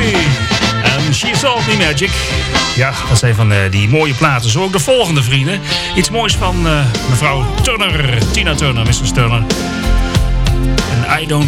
Tracy. En She Sold Me Magic. Ja, dat zijn van die mooie platen. Zo ook de volgende, vrienden. Iets moois van mevrouw Turner. Tina Turner, Mrs. Turner. En I Don't